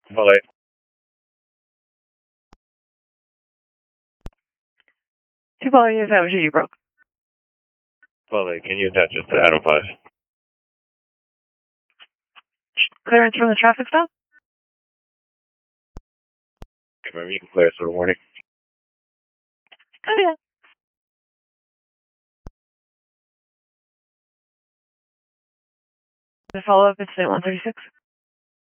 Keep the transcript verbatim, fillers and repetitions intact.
Polly. Two Polly, is that what you broke? Polly, can you attach us to Adam five? Clearance from the traffic stop? Confirm you can clear us for a warning. Oh, yeah. The follow-up incident one thirty-six.